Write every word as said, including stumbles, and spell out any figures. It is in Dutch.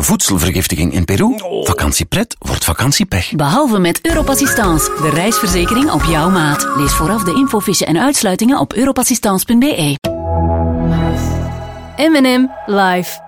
voedselvergiftiging in Peru. Vakantiepret wordt vakantiepech. Behalve met Europassistance, de reisverzekering op jouw maat. Lees vooraf de infofiche en uitsluitingen op europassistance punt be. M en M live.